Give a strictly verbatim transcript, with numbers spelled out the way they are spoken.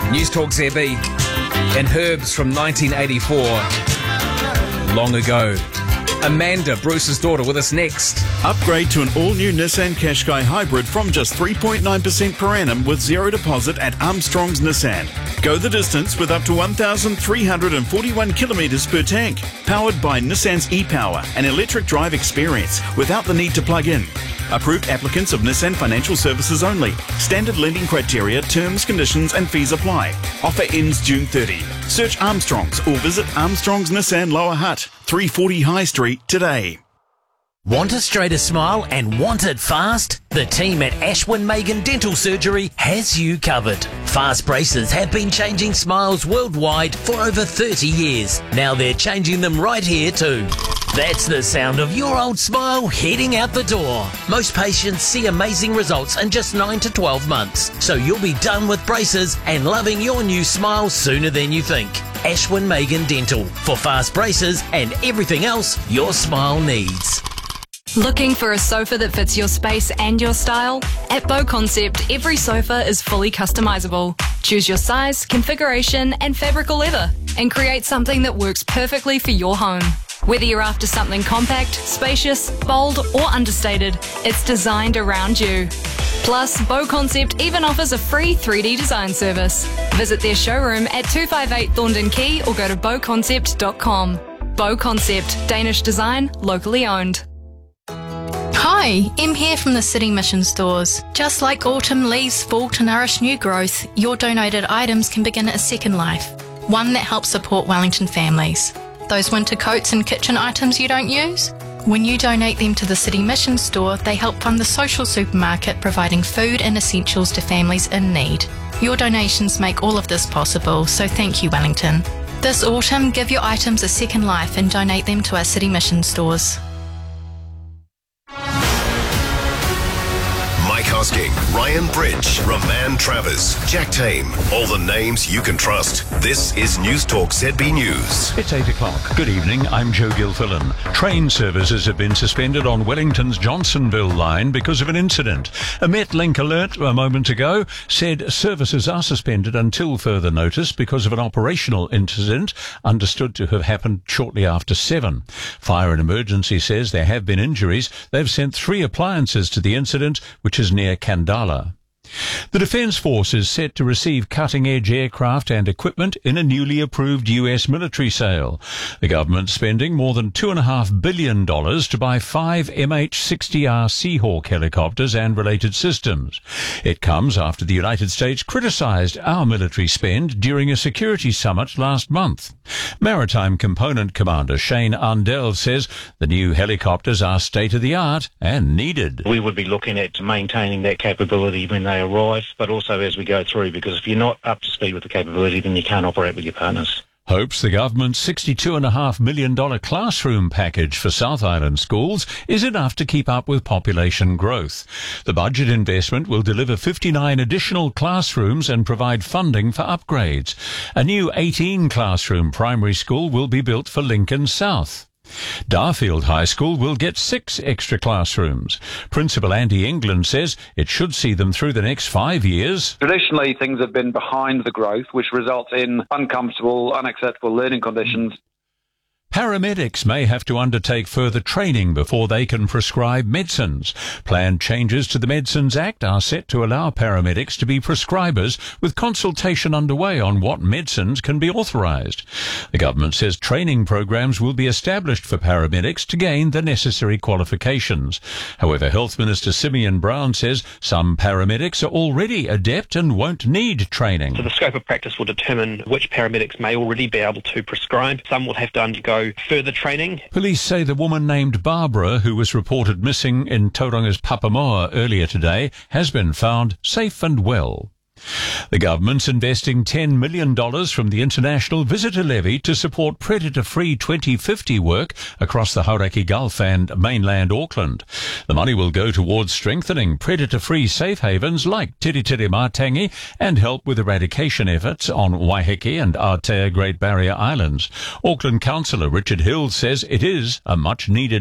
News Talk Z B and Herbs from nineteen eighty-four. Long ago. Amanda, Bruce's daughter, with us next. Upgrade to an all-new Nissan Qashqai Hybrid from just three point nine percent per annum with zero deposit at Armstrong's Nissan. Go the distance with up to one thousand three hundred forty-one kilometres per tank. Powered by Nissan's e-Power, an electric drive experience without the need to plug in. Approved applicants of Nissan Financial Services only. Standard lending criteria, terms, conditions and fees apply. Offer ends June thirtieth. Search Armstrong's or visit Armstrong's Nissan Lower Hutt, three forty High Street today. Want a straighter smile and want it fast? The team at Ashwin Megan Dental Surgery has you covered. Fast braces have been changing smiles worldwide for over thirty years. Now they're changing them right here too. That's the sound of your old smile heading out the door. Most patients see amazing results in just nine to twelve months. So you'll be done with braces and loving your new smile sooner than you think. Ashwin Megan Dental for fast braces and everything else your smile needs. Looking for a sofa that fits your space and your style? At Bow Concept, every sofa is fully customizable. Choose your size, configuration, and fabric or leather, and create something that works perfectly for your home. Whether you're after something compact, spacious, bold, or understated, it's designed around you. Plus, Bow Concept even offers a free three D design service. Visit their showroom at two five eight Thorndon Quay or go to bow concept dot com. Bow Concept, Danish design, locally owned. Hi, Em here from the City Mission stores. Just like autumn leaves fall to nourish new growth, your donated items can begin a second life, one that helps support Wellington families. Those winter coats and kitchen items you don't use? When you donate them to the City Mission store, they help fund the social supermarket providing food and essentials to families in need. Your donations make all of this possible, so thank you, Wellington. This autumn, give your items a second life and donate them to our City Mission stores. Mike Hosking, Ryan Bridge, Roman Travers, Jack Tame. All the names you can trust. This is News Talk Z B News. It's eight o'clock. Good evening, I'm Joe Gilfillan. Train services have been suspended on Wellington's Johnsonville line because of an incident. A Metlink alert a moment ago said services are suspended until further notice because of an operational incident understood to have happened shortly after seven. Fire and Emergency says there have been injuries. They've sent three appliances to the incident, which is near Kandala. The Defence Force is set to receive cutting-edge aircraft and equipment in a newly approved U S military sale. The government's spending more than two point five billion dollars to buy five M H sixty R Seahawk helicopters and related systems. It comes after the United States criticised our military spend during a security summit last month. Maritime Component Commander Shane Undell says the new helicopters are state-of-the-art and needed. We would be looking at maintaining that capability when they arrive, but also as we go through, because if you're not up to speed with the capability, then you can't operate with your partners. Hopes the government's sixty-two point five million dollars classroom package for South Island schools is enough to keep up with population growth. The budget investment will deliver fifty-nine additional classrooms and provide funding for upgrades. A new eighteen classroom primary school will be built for Lincoln South. Darfield High School will get six extra classrooms. Principal Andy England says it should see them through the next five years. Traditionally, things have been behind the growth, which results in uncomfortable, unacceptable learning conditions. Paramedics may have to undertake further training before they can prescribe medicines. Planned changes to the Medicines Act are set to allow paramedics to be prescribers, with consultation underway on what medicines can be authorised. The government says training programs will be established for paramedics to gain the necessary qualifications. However, Health Minister Simeon Brown says some paramedics are already adept and won't need training. So the scope of practice will determine which paramedics may already be able to prescribe. Some will have to undergo further training. Police say the woman named Barbara, who was reported missing in Tauranga's Papamoa earlier today, has been found safe and well. The government's investing ten million dollars from the International Visitor Levy to support predator-free twenty fifty work across the Hauraki Gulf and mainland Auckland. The money will go towards strengthening predator-free safe havens like Tiritiri Matangi and help with eradication efforts on Waiheke and Aotea Great Barrier Islands. Auckland Councillor Richard Hill says it is a much-needed